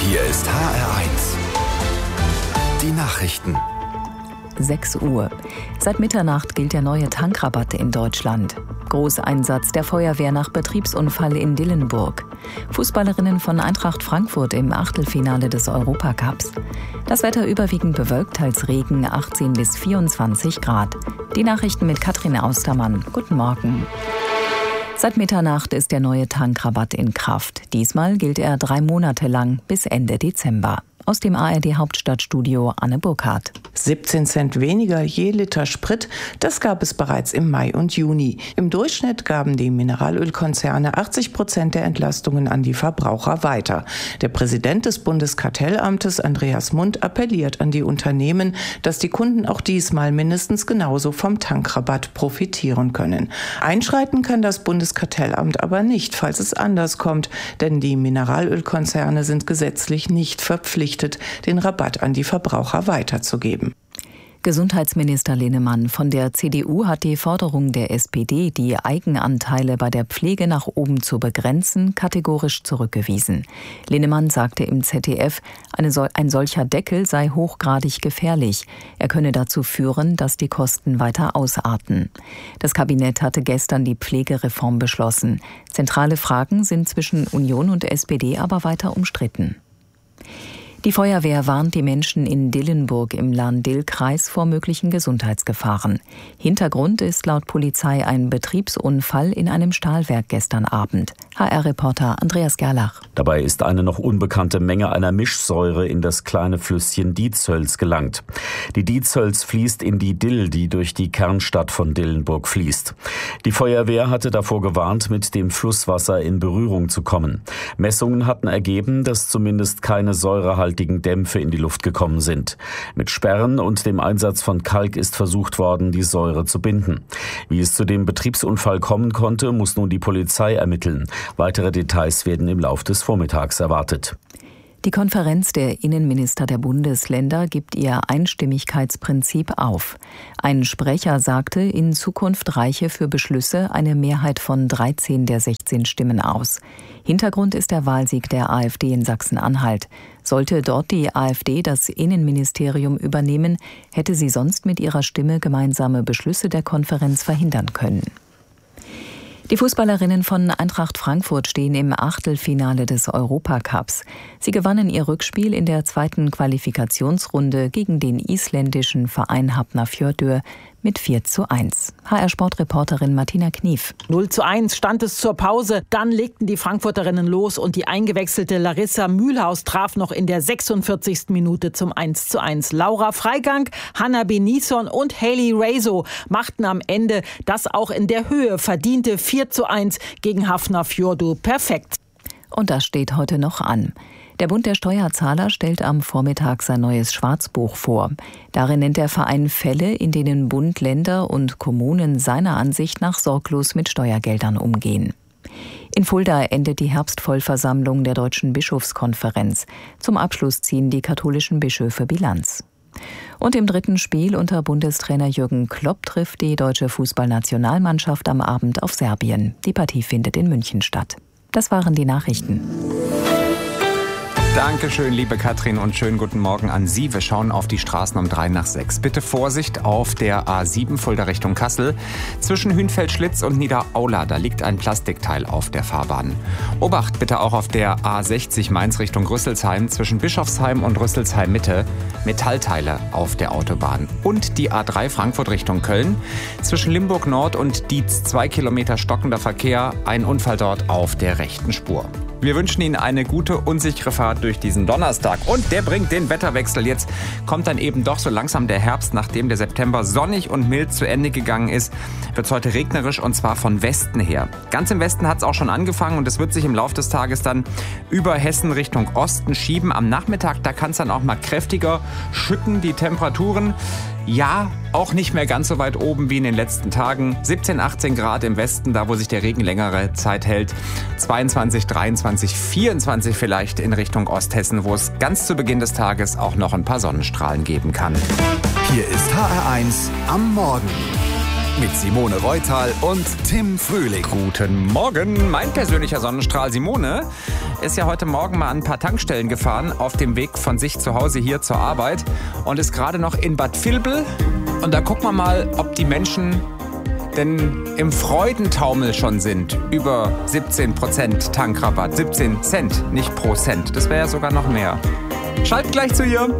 Hier ist HR1. Die Nachrichten. 6 Uhr. Seit Mitternacht gilt der neue Tankrabatt in Deutschland. Großeinsatz der Feuerwehr nach Betriebsunfall in Dillenburg. Fußballerinnen von Eintracht Frankfurt im Achtelfinale des Europacups. Das Wetter überwiegend bewölkt, teils Regen, 18 bis 24 Grad. Die Nachrichten mit Katrin Austermann. Guten Morgen. Seit Mitternacht ist der neue Tankrabatt in Kraft. Diesmal gilt er 3 Monate lang bis Ende Dezember. Aus dem ARD-Hauptstadtstudio Anne Burkhardt. 17 Cent weniger je Liter Sprit, das gab es bereits im Mai und Juni. Im Durchschnitt gaben die Mineralölkonzerne 80% der Entlastungen an die Verbraucher weiter. Der Präsident des Bundeskartellamtes, Andreas Mund, appelliert an die Unternehmen, dass die Kunden auch diesmal mindestens genauso vom Tankrabatt profitieren können. Einschreiten kann das Bundeskartellamt aber nicht, falls es anders kommt, denn die Mineralölkonzerne sind gesetzlich nicht verpflichtet, den Rabatt an die Verbraucher weiterzugeben. Gesundheitsminister Linnemann von der CDU hat die Forderung der SPD, die Eigenanteile bei der Pflege nach oben zu begrenzen, kategorisch zurückgewiesen. Linnemann sagte im ZDF, ein solcher Deckel sei hochgradig gefährlich. Er könne dazu führen, dass die Kosten weiter ausarten. Das Kabinett hatte gestern die Pflegereform beschlossen. Zentrale Fragen sind zwischen Union und SPD aber weiter umstritten. Die Feuerwehr warnt die Menschen in Dillenburg im Lahn-Dill-Kreis vor möglichen Gesundheitsgefahren. Hintergrund ist laut Polizei ein Betriebsunfall in einem Stahlwerk gestern Abend. HR-Reporter Andreas Gerlach. Dabei ist eine noch unbekannte Menge einer Mischsäure in das kleine Flüsschen Dietshölz gelangt. Die Dietshölz fließt in die Dill, die durch die Kernstadt von Dillenburg fließt. Die Feuerwehr hatte davor gewarnt, mit dem Flusswasser in Berührung zu kommen. Messungen hatten ergeben, dass zumindest keine säurehaltigen Dämpfe in die Luft gekommen sind. Mit Sperren und dem Einsatz von Kalk ist versucht worden, die Säure zu binden. Wie es zu dem Betriebsunfall kommen konnte, muss nun die Polizei ermitteln. Weitere Details werden im Lauf des Vormittags erwartet. Die Konferenz der Innenminister der Bundesländer gibt ihr Einstimmigkeitsprinzip auf. Ein Sprecher sagte, in Zukunft reiche für Beschlüsse eine Mehrheit von 13 der 16 Stimmen aus. Hintergrund ist der Wahlsieg der AfD in Sachsen-Anhalt. Sollte dort die AfD das Innenministerium übernehmen, hätte sie sonst mit ihrer Stimme gemeinsame Beschlüsse der Konferenz verhindern können. Die Fußballerinnen von Eintracht Frankfurt stehen im Achtelfinale des Europacups. Sie gewannen ihr Rückspiel in der 2. Qualifikationsrunde gegen den isländischen Verein Hafnarfjörður mit 4:1. HR-Sportreporterin Martina Knief. 0:1 stand es zur Pause. Dann legten die Frankfurterinnen los und die eingewechselte Larissa Mühlhaus traf noch in der 46. Minute zum 1:1. Laura Freigang, Hanna Benison und Hayley Raso machten am Ende das auch in der Höhe verdiente 4:1 gegen Hafnarfjörður perfekt. Und das steht heute noch an. Der Bund der Steuerzahler stellt am Vormittag sein neues Schwarzbuch vor. Darin nennt der Verein Fälle, in denen Bund, Länder und Kommunen seiner Ansicht nach sorglos mit Steuergeldern umgehen. In Fulda endet die Herbstvollversammlung der Deutschen Bischofskonferenz. Zum Abschluss ziehen die katholischen Bischöfe Bilanz. Und im 3. Spiel unter Bundestrainer Jürgen Klopp trifft die deutsche Fußballnationalmannschaft am Abend auf Serbien. Die Partie findet in München statt. Das waren die Nachrichten. Dankeschön, liebe Katrin, und schönen guten Morgen an Sie. Wir schauen auf die Straßen um 5:03. Bitte Vorsicht auf der A7 Fulda Richtung Kassel. Zwischen Hünfeld-Schlitz und Niederaula, da liegt ein Plastikteil auf der Fahrbahn. Obacht bitte auch auf der A60 Mainz Richtung Rüsselsheim. Zwischen Bischofsheim und Rüsselsheim Mitte Metallteile auf der Autobahn. Und die A3 Frankfurt Richtung Köln. Zwischen Limburg Nord und Dietz 2 Kilometer stockender Verkehr. Ein Unfall dort auf der rechten Spur. Wir wünschen Ihnen eine gute, unsichere Fahrt durch diesen Donnerstag. Und der bringt den Wetterwechsel. Jetzt kommt dann eben doch so langsam der Herbst. Nachdem der September sonnig und mild zu Ende gegangen ist, wird es heute regnerisch, und zwar von Westen her. Ganz im Westen hat es auch schon angefangen und es wird sich im Laufe des Tages dann über Hessen Richtung Osten schieben. Am Nachmittag, da kann es dann auch mal kräftiger schütten, die Temperaturen. Ja, auch nicht mehr ganz so weit oben wie in den letzten Tagen. 17, 18 Grad im Westen, da wo sich der Regen längere Zeit hält. 22, 23, 24 vielleicht in Richtung Osthessen, wo es ganz zu Beginn des Tages auch noch ein paar Sonnenstrahlen geben kann. Hier ist HR1 am Morgen. mit Simone Reutal und Tim Frühling. Guten Morgen. Mein persönlicher Sonnenstrahl Simone ist ja heute Morgen mal an ein paar Tankstellen gefahren, auf dem Weg von sich zu Hause hier zur Arbeit und ist gerade noch in Bad Vilbel. Und da gucken wir mal, ob die Menschen denn im Freudentaumel schon sind. Über 17% Tankrabatt. 17 Cent, nicht pro Cent. Das wäre ja sogar noch mehr. Schalt gleich zu ihr.